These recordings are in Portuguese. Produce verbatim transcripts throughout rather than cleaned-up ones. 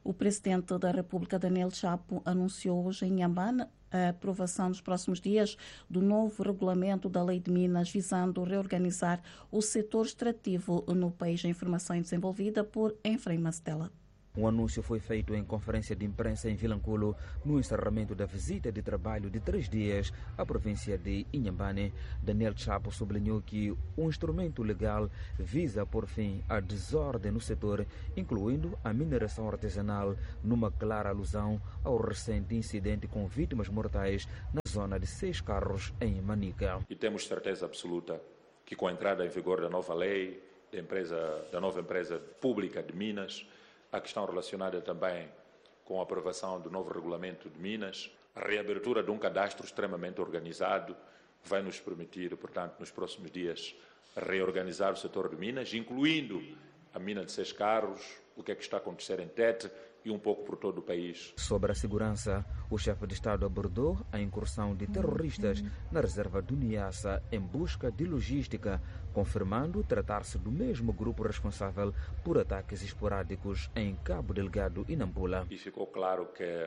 O presidente da República, Daniel Chapo, anunciou hoje em Inhambane a aprovação nos próximos dias do novo regulamento da Lei de Minas, visando reorganizar o setor extrativo no país. A informação é desenvolvida por Efraim Mastela. O anúncio foi feito em conferência de imprensa em Vilanculo, no encerramento da visita de trabalho de três dias à província de Inhambane. Daniel Chapo sublinhou que o instrumento legal visa pôr fim à desordem no setor, incluindo a mineração artesanal, numa clara alusão ao recente incidente com vítimas mortais na zona de Seis Carros, em Manica. E temos certeza absoluta que com a entrada em vigor da nova lei, da, empresa, da nova empresa pública de Minas, a questão relacionada também com a aprovação do novo regulamento de Minas, a reabertura de um cadastro extremamente organizado vai nos permitir, portanto, nos próximos dias, reorganizar o setor de Minas, incluindo a mina de Seis Carros, o que é que está a acontecer em Tete e um pouco por todo o país. Sobre a segurança, o chefe de Estado abordou a incursão de terroristas na reserva do Niassa em busca de logística, confirmando tratar-se do mesmo grupo responsável por ataques esporádicos em Cabo Delgado e Nampula. E ficou claro que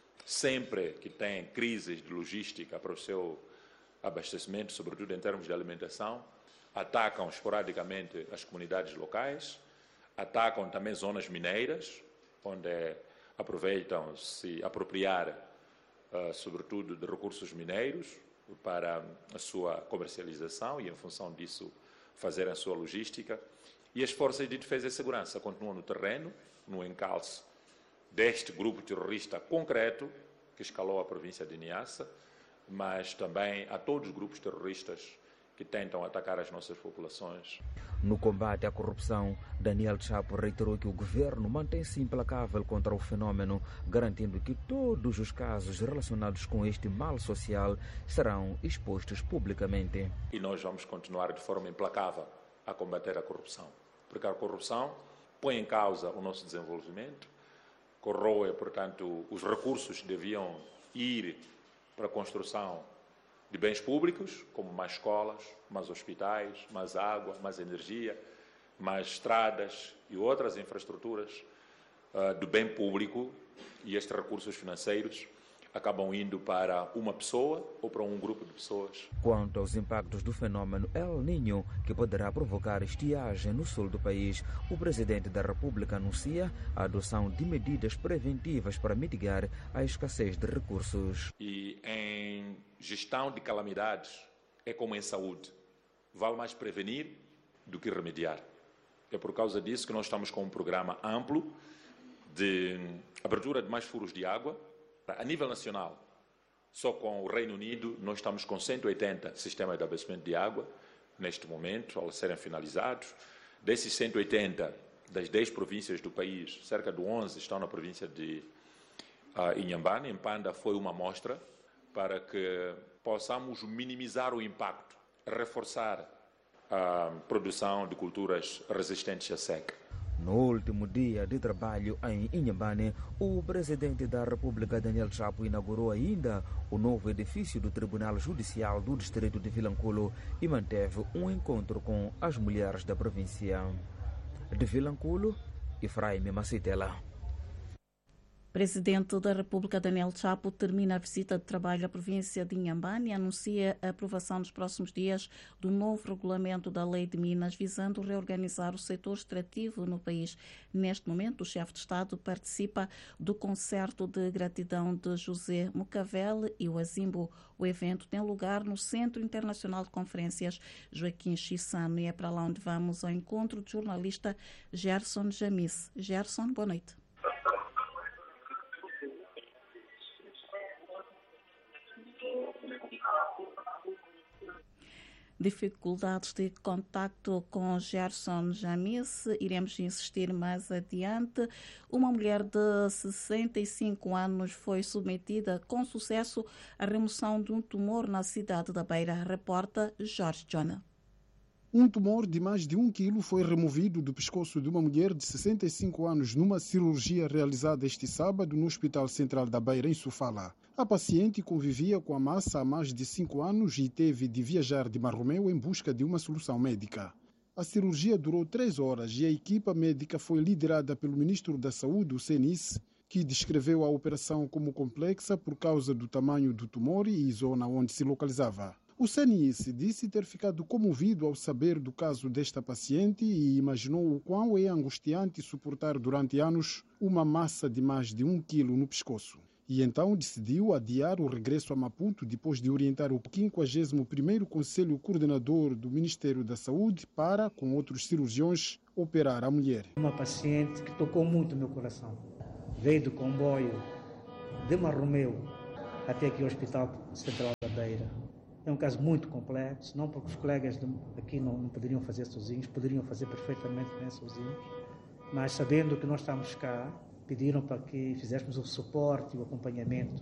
sempre que tem crises de logística para o seu abastecimento, sobretudo em termos de alimentação, atacam esporadicamente as comunidades locais, atacam também zonas mineiras, onde aproveitam se apropriar, uh, sobretudo, de recursos mineiros para a sua comercialização e, em função disso, fazer a sua logística. E as forças de defesa e segurança continuam no terreno, no encalço deste grupo terrorista concreto, que escalou a província de Niassa, mas também a todos os grupos terroristas que tentam atacar as nossas populações. No combate à corrupção, Daniel Chapo reiterou que o governo mantém-se implacável contra o fenômeno, garantindo que todos os casos relacionados com este mal social serão expostos publicamente. E nós vamos continuar de forma implacável a combater a corrupção, porque a corrupção põe em causa o nosso desenvolvimento, corroe, portanto, os recursos que deviam ir para a construção de bens públicos, como mais escolas, mais hospitais, mais água, mais energia, mais estradas e outras infraestruturas uh, do bem público, e estes recursos financeiros acabam indo para uma pessoa ou para um grupo de pessoas. Quanto aos impactos do fenômeno El Niño, que poderá provocar estiagem no sul do país, o presidente da República anuncia a adoção de medidas preventivas para mitigar a escassez de recursos. E em gestão de calamidades, é como em saúde, vale mais prevenir do que remediar. É por causa disso que nós estamos com um programa amplo de abertura de mais furos de água. A nível nacional, só com o Reino Unido, nós estamos com cento e oitenta sistemas de abastecimento de água, neste momento, ao serem finalizados. Desses cento e oitenta, das dez províncias do país, cerca de onze estão na província de uh, Inhambane. Impanda foi uma amostra para que possamos minimizar o impacto, reforçar a produção de culturas resistentes à seca. No último dia de trabalho em Inhambane, o presidente da República, Daniel Chapo, inaugurou ainda o novo edifício do Tribunal Judicial do Distrito de Vilanculo e manteve um encontro com as mulheres da província. De Vilanculo, Efraim Macitela. Presidente da República, Daniel Chapo, termina a visita de trabalho à província de Inhambane e anuncia a aprovação nos próximos dias do novo regulamento da Lei de Minas, visando reorganizar o setor extrativo no país. Neste momento, o chefe de Estado participa do concerto de gratidão de José Mucavel e o Azimbo. O evento tem lugar no Centro Internacional de Conferências Joaquim Chissano e é para lá onde vamos ao encontro do jornalista Gerson Jamis. Gerson, boa noite. Dificuldades de contacto com Gerson Jamis, iremos insistir mais adiante. Uma mulher de sessenta e cinco anos foi submetida com sucesso à remoção de um tumor na cidade da Beira, reporta Jorge Jona. Um tumor de mais de um quilo foi removido do pescoço de uma mulher de sessenta e cinco anos numa cirurgia realizada este sábado no Hospital Central da Beira, em Sofala. A paciente convivia com a massa há mais de cinco anos e teve de viajar de Marromeu em busca de uma solução médica. A cirurgia durou três horas e a equipa médica foi liderada pelo ministro da Saúde, o Senis, que descreveu a operação como complexa por causa do tamanho do tumor e zona onde se localizava. O Senis disse ter ficado comovido ao saber do caso desta paciente e imaginou o quão é angustiante suportar durante anos uma massa de mais de um quilo no pescoço. E então decidiu adiar o regresso a Maputo depois de orientar o quinquagésimo primeiro Conselho Coordenador do Ministério da Saúde para, com outros cirurgiões, operar a mulher. Uma paciente que tocou muito o meu coração. Veio do comboio de Marromeu até aqui ao Hospital Central da Beira. É um caso muito complexo, não porque os colegas aqui não, não poderiam fazer sozinhos, poderiam fazer perfeitamente bem sozinhos, mas sabendo que nós estamos cá, pediram para que fizéssemos o suporte e o acompanhamento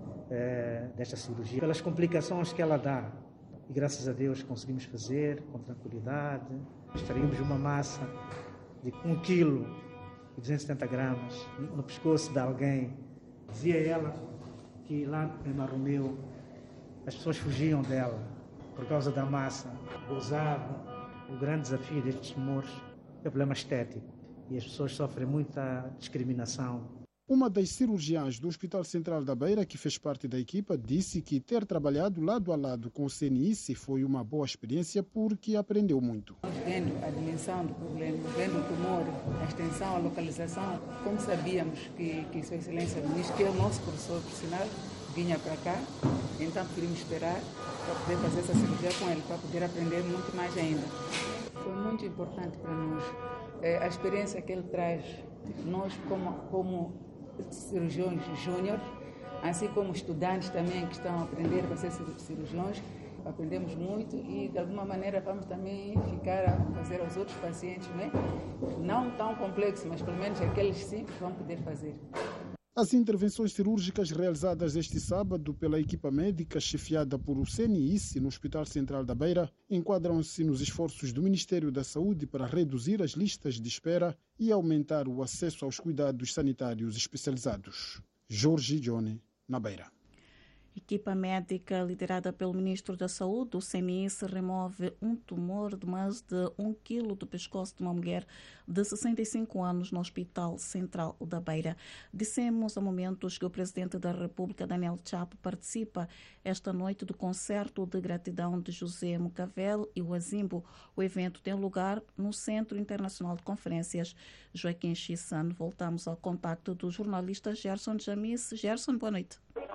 eh, desta cirurgia, pelas complicações que ela dá. E graças a Deus conseguimos fazer com tranquilidade. Extraímos uma massa de um quilo e duzentos e setenta gramas no pescoço de alguém. Dizia ela que lá em Marromeu as pessoas fugiam dela por causa da massa. Gozava. O grande desafio destes tumores é o problema estético. E as pessoas sofrem muita discriminação. Uma das cirurgiãs do Hospital Central da Beira, que fez parte da equipa, disse que ter trabalhado lado a lado com o C N I S foi uma boa experiência porque aprendeu muito. Vendo a dimensão do problema, vendo o tumor, a extensão, a localização, como sabíamos que, que Sua Excelência o Ministro, que é o nosso professor profissional, vinha para cá, então preferimos esperar para poder fazer essa cirurgia com ele, para poder aprender muito mais ainda. Foi muito importante para nós. A experiência que ele traz, nós como, como cirurgiões júnior, assim como estudantes também que estão a aprender a ser cirurgiões, aprendemos muito e de alguma maneira vamos também ficar a fazer aos outros pacientes, né? Não tão complexos, mas pelo menos aqueles simples vão poder fazer. As intervenções cirúrgicas realizadas este sábado pela equipa médica chefiada por o C N I S no Hospital Central da Beira enquadram-se nos esforços do Ministério da Saúde para reduzir as listas de espera e aumentar o acesso aos cuidados sanitários especializados. Jorge Johnny, na Beira. Equipa médica liderada pelo Ministro da Saúde, o C N I S, remove um tumor de mais de um quilo do pescoço de uma mulher de sessenta e cinco anos no Hospital Central da Beira. Dissemos há momentos que o Presidente da República, Daniel Chapo, participa esta noite do concerto de gratidão de José Mucavel e o Azimbo. O evento tem lugar no Centro Internacional de Conferências Joaquim Chissano. Voltamos ao contacto do jornalista Gerson Jamis. Gerson, boa noite.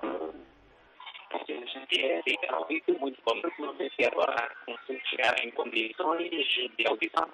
É fica muito bom, porque não sei se agora consigo chegar em condições de audição.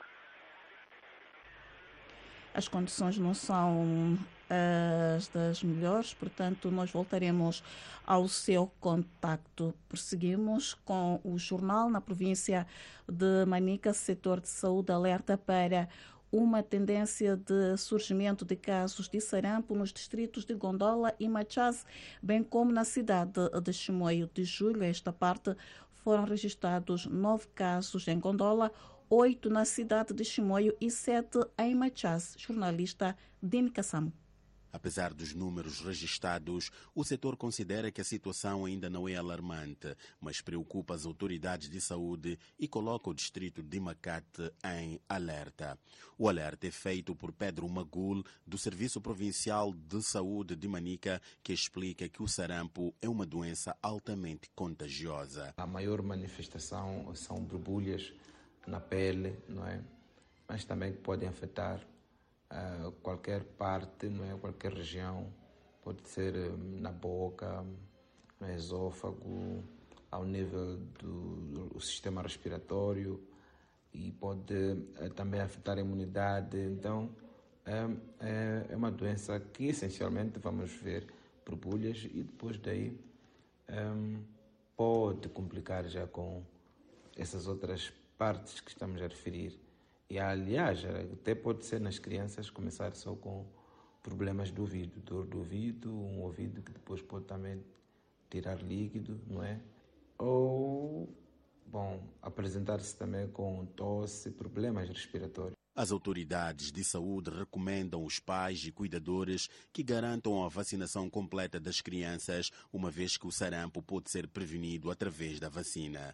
As condições não são as das melhores, portanto nós voltaremos ao seu contacto. Prosseguimos com o jornal. Na província de Manica, setor de saúde alerta para uma tendência de surgimento de casos de sarampo nos distritos de Gondola e Machaz, bem como na cidade de Chimoio. De julho a esta parte foram registrados nove casos em Gondola, oito na cidade de Chimoio e sete em Machaz. Jornalista Dini Kassamo. Apesar dos números registados, o setor considera que a situação ainda não é alarmante, mas preocupa as autoridades de saúde e coloca o distrito de Macate em alerta. O alerta é feito por Pedro Magul, do Serviço Provincial de Saúde de Manica, que explica que o sarampo é uma doença altamente contagiosa. A maior manifestação são borbulhas na pele, não é? Mas também podem afetar Uh, qualquer parte, não é? Qualquer região, pode ser um, na boca, no esôfago, ao nível do, do sistema respiratório e pode uh, também afetar a imunidade. Então, um, é, é uma doença que essencialmente vamos ver borbulhas e depois daí um, pode complicar já com essas outras partes que estamos a referir. E, aliás, até pode ser nas crianças começar só com problemas do ouvido, dor do ouvido, um ouvido que depois pode também tirar líquido, não é? Ou, bom, apresentar-se também com tosse, problemas respiratórios. As autoridades de saúde recomendam os pais e cuidadores que garantam a vacinação completa das crianças, uma vez que o sarampo pode ser prevenido através da vacina.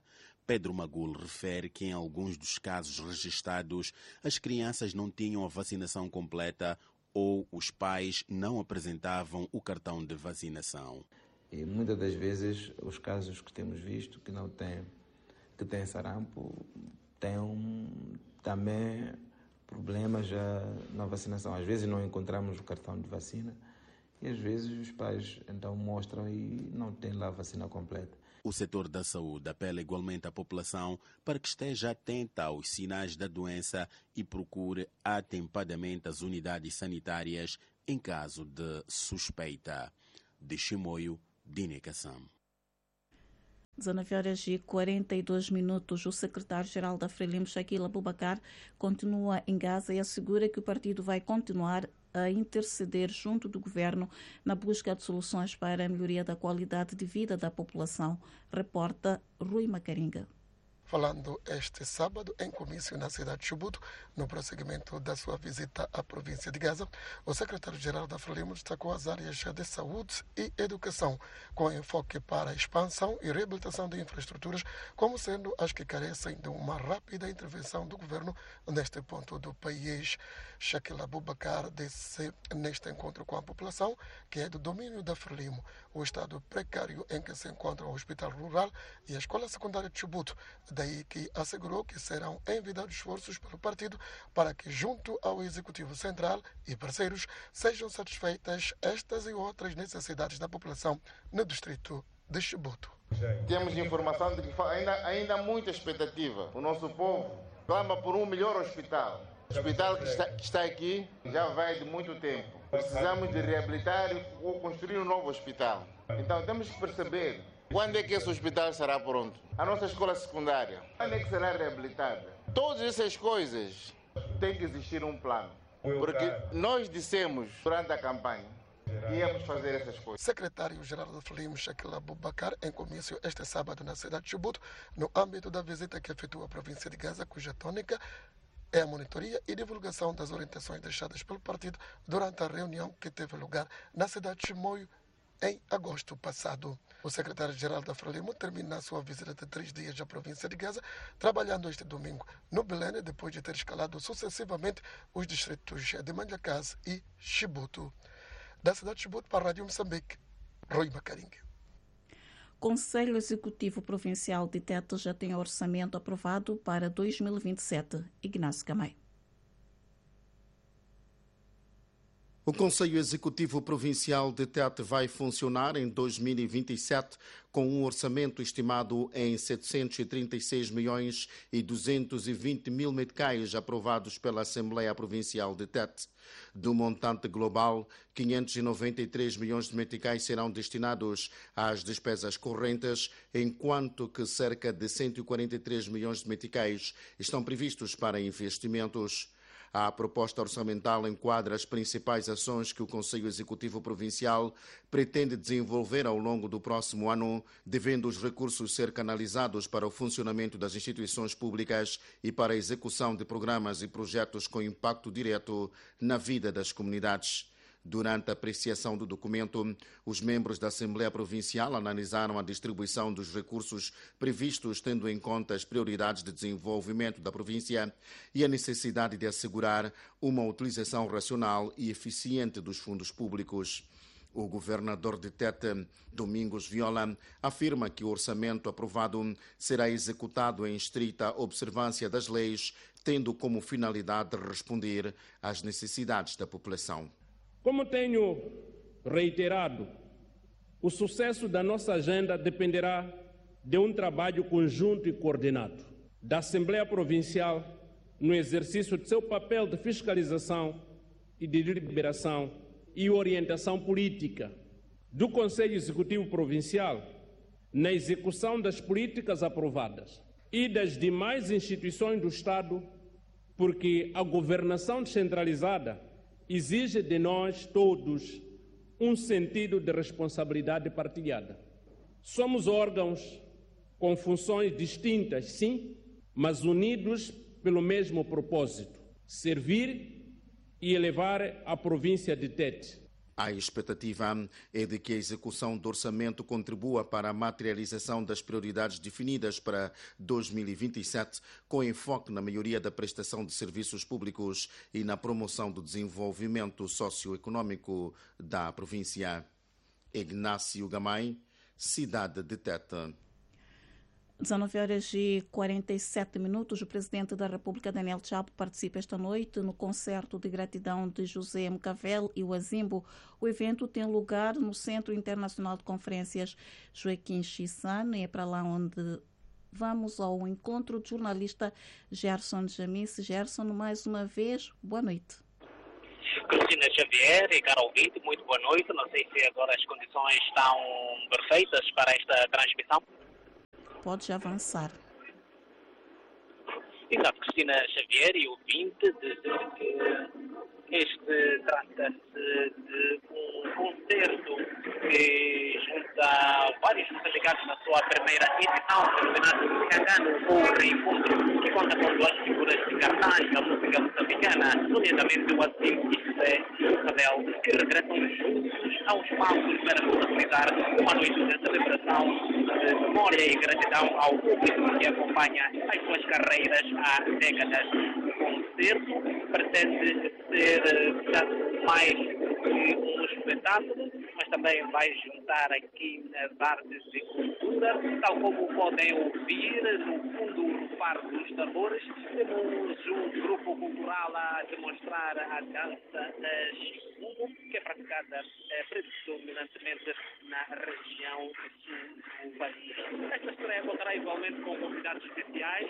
Pedro Magul refere que em alguns dos casos registrados as crianças não tinham a vacinação completa ou os pais não apresentavam o cartão de vacinação. E muitas das vezes os casos que temos visto que não têm, que têm sarampo, têm um, também problemas já na vacinação. Às vezes não encontramos o cartão de vacina e às vezes os pais então mostram e não têm lá a vacina completa. O setor da saúde apela igualmente à população para que esteja atenta aos sinais da doença e procure atempadamente as unidades sanitárias em caso de suspeita. De Chimoio, Dine Kassam. dezenove horas e quarenta e dois minutos. O secretário-geral da Frelimo, Shaquille Abubakar, continua em Gaza e assegura que o partido vai continuar a interceder junto do governo na busca de soluções para a melhoria da qualidade de vida da população. Reporta Rui Macaringa. Falando este sábado em comício na cidade de Chibouto, no prosseguimento da sua visita à província de Gaza, o secretário-geral da Frelimo destacou as áreas de saúde e educação, com enfoque para a expansão e reabilitação de infraestruturas, como sendo as que carecem de uma rápida intervenção do governo neste ponto do país. Shaquille Abubakar disse neste encontro com a população que é do domínio da Frelimo o estado precário em que se encontra o Hospital Rural e a Escola Secundária de Chibouto. Daí que assegurou que serão enviados esforços pelo partido para que, junto ao Executivo Central e parceiros, sejam satisfeitas estas e outras necessidades da população no distrito de Chibouto. Temos informação de que ainda, ainda há muita expectativa. O nosso povo clama por um melhor hospital. O hospital que está, que está aqui já vai de muito tempo. Precisamos de reabilitar ou construir um novo hospital. Então temos que perceber quando é que esse hospital será pronto. A nossa escola secundária, quando é que será reabilitada? Todas essas coisas tem que existir um plano. Porque nós dissemos durante a campanha que íamos fazer essas coisas. Secretário-geral da Frelimo, Shaquille Abubakar, em comício este sábado na cidade de Chibouto, no âmbito da visita que efetua a província de Gaza, cuja tônica é a monitoria e divulgação das orientações deixadas pelo partido durante a reunião que teve lugar na cidade de Chimoio em agosto passado. O secretário-geral da Frelimo termina a sua visita de três dias à província de Gaza, trabalhando este domingo no Belém, depois de ter escalado sucessivamente os distritos de Manjacás e Chibouto. Da cidade de Chibouto para a Rádio Moçambique, Rui Macaringa. Conselho Executivo Provincial de Tete já tem orçamento aprovado para dois mil e vinte e sete. Ignácio Camay. O Conselho Executivo Provincial de Tete vai funcionar em dois mil e vinte e sete com um orçamento estimado em setecentos e trinta e seis milhões e duzentos e vinte mil meticais aprovados pela Assembleia Provincial de Tete. Do montante global, quinhentos e noventa e três milhões de meticais serão destinados às despesas correntes, enquanto que cerca de cento e quarenta e três milhões de meticais estão previstos para investimentos. A proposta orçamental enquadra as principais ações que o Conselho Executivo Provincial pretende desenvolver ao longo do próximo ano, devendo os recursos ser canalizados para o funcionamento das instituições públicas e para a execução de programas e projetos com impacto direto na vida das comunidades. Durante a apreciação do documento, os membros da Assembleia Provincial analisaram a distribuição dos recursos previstos, tendo em conta as prioridades de desenvolvimento da província e a necessidade de assegurar uma utilização racional e eficiente dos fundos públicos. O governador de Tete, Domingos Viola, afirma que o orçamento aprovado será executado em estrita observância das leis, tendo como finalidade responder às necessidades da população. Como tenho reiterado, o sucesso da nossa agenda dependerá de um trabalho conjunto e coordenado da Assembleia Provincial no exercício de seu papel de fiscalização e de deliberação e orientação política, do Conselho Executivo Provincial na execução das políticas aprovadas e das demais instituições do Estado, porque a governação descentralizada exige de nós todos um sentido de responsabilidade partilhada. Somos órgãos com funções distintas, sim, mas unidos pelo mesmo propósito: servir e elevar a província de Tete. A expectativa é de que a execução do orçamento contribua para a materialização das prioridades definidas para dois mil e vinte e sete, com enfoque na melhoria da prestação de serviços públicos e na promoção do desenvolvimento socioeconômico da província. Ignácio Gamay, cidade de Tete. dezenove horas e quarenta e sete minutos. O presidente da República, Daniel Chapo, participa esta noite no concerto de gratidão de José Mucavel e o Azimbo. O evento tem lugar no Centro Internacional de Conferências Joaquim Chissano e é para lá onde vamos ao encontro do jornalista Gerson Jamice. Gerson, mais uma vez, boa noite. Cristina Xavier e caro ouvinte, muito boa noite. Não sei se agora as condições estão perfeitas para esta transmissão. Podes avançar. Exato, Cristina Xavier e ouvinte, dizer que este trata-se de um concerto que junta vários moçambicanos na sua primeira edição, denominado Cangano, o reencontro, que conta com duas figuras de cartaz da música moçambicana, nomeadamente o Azim e José Mucavel, que regressam juntos aos palcos para protagonizar uma noite de celebração de memória e gratidão ao público que acompanha as suas carreiras há décadas. O concerto pretende ser, portanto, mais que um espetáculo, mas também vai juntar aqui as artes e cultura, tal como podem ouvir no fundo do Parque dos Tambores. Temos um grupo cultural a demonstrar a dança Chicudo, que é praticada eh, predominantemente na região sul do país. Esta estreia contará igualmente com convidados especiais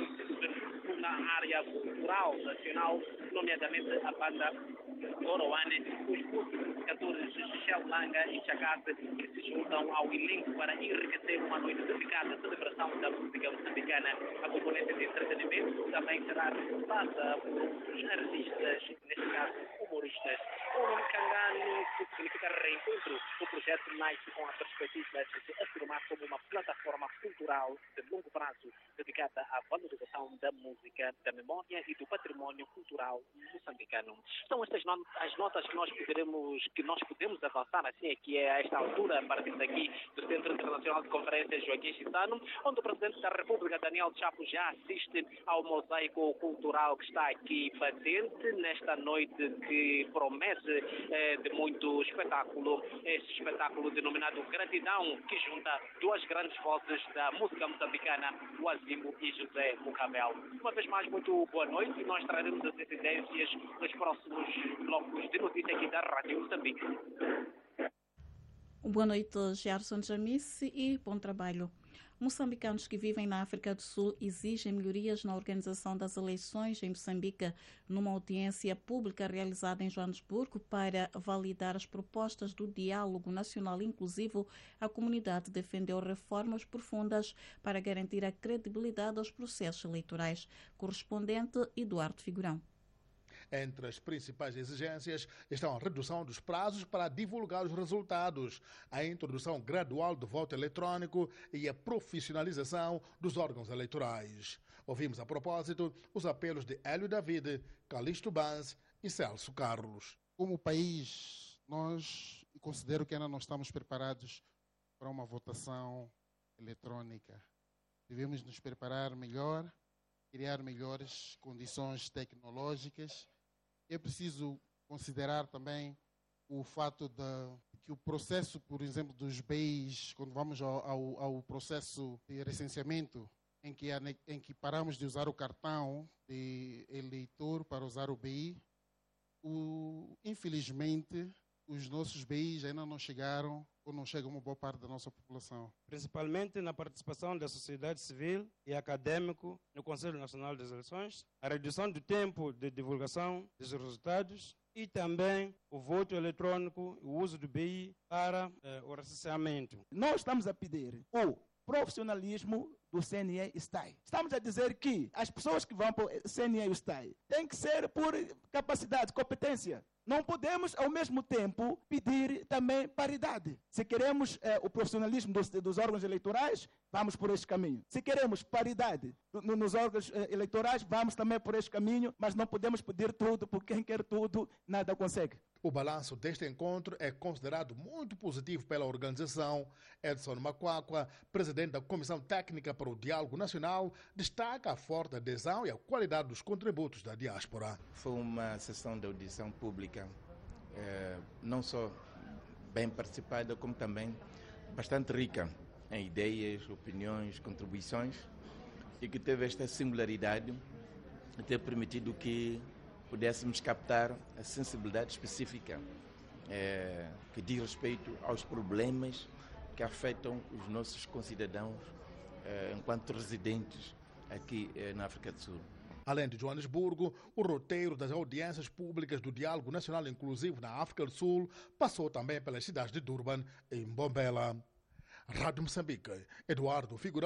na área cultural nacional, nomeadamente a banda Oroane, os músicos cantores Shell Langa e Chacate, que se juntam ao elenco para enriquecer uma noite dedicada à celebração da música moçambicana. A componente de entretenimento também será representada por outros artistas, neste caso humoristas. O nome Cangano, que significa reencontro, o projeto nasce com a perspectiva de afirmar como uma plataforma cultural de longo prazo dedicada à valorização da música, da memória e do património cultural moçambicano. São estas not- as notas que nós poderemos, que nós podemos avançar assim aqui a esta altura, a partir daqui do Centro Internacional de Conferências Joaquim Chissano, onde o Presidente da República, Daniel Chapo, já assiste ao mosaico cultural que está aqui patente nesta noite que promete eh, de muito espetáculo. Este espetáculo denominado Gratidão, que junta duas grandes vozes da música moçambicana, o Azimbo e José Mucavel. Uma vez mais, muito boa noite, e nós traremos as incidências nos próximos blocos de notícia aqui da Rádio Moçambique. Boa noite, Gerson Jamice, e bom trabalho. Moçambicanos que vivem na África do Sul exigem melhorias na organização das eleições em Moçambique, numa audiência pública realizada em Joanesburgo para validar as propostas do Diálogo Nacional Inclusivo. A comunidade defendeu reformas profundas para garantir a credibilidade aos processos eleitorais. Correspondente Eduardo Figurão. Entre as principais exigências estão a redução dos prazos para divulgar os resultados, a introdução gradual do voto eletrônico e a profissionalização dos órgãos eleitorais. Ouvimos a propósito os apelos de Hélio David, Calixto Banz e Celso Carlos. Como país, nós considero que ainda não estamos preparados para uma votação eletrônica. Devemos nos preparar melhor, criar melhores condições tecnológicas. É preciso considerar também o fato de que o processo, por exemplo, dos B Is, quando vamos ao, ao, ao processo de recenseamento, em que, em que paramos de usar o cartão de eleitor para usar o B I, o, infelizmente, os nossos B Is ainda não chegaram ou não chegam a uma boa parte da nossa população. Principalmente na participação da sociedade civil e acadêmico no Conselho Nacional das Eleições, a redução do tempo de divulgação dos resultados e também o voto eletrônico, o uso do B I para eh, o recenseamento. Nós estamos a pedir o profissionalismo do C N E e S T A I. Estamos a dizer que as pessoas que vão para o C N E e o S T A I têm que ser por capacidade, competência. Não podemos, ao mesmo tempo, pedir também paridade. Se queremos eh, o profissionalismo dos, dos órgãos eleitorais, vamos por este caminho. Se queremos paridade no, nos órgãos eh, eleitorais, vamos também por este caminho, mas não podemos pedir tudo, porque quem quer tudo, nada consegue. O balanço deste encontro é considerado muito positivo pela organização. Edson Macuacua, presidente da Comissão Técnica para o Diálogo Nacional, destaca a forte adesão e a qualidade dos contributos da diáspora. Foi uma sessão de audição pública, eh, não só bem participada, como também bastante rica em ideias, opiniões, contribuições, e que teve esta singularidade de ter permitido que pudéssemos captar a sensibilidade específica eh, que diz respeito aos problemas que afetam os nossos concidadãos eh, enquanto residentes aqui eh, na África do Sul. Além de Joanesburgo, o roteiro das audiências públicas do Diálogo Nacional Inclusivo na África do Sul passou também pelas cidades de Durban e Mbombela. Rádio Moçambique, Eduardo Figurão.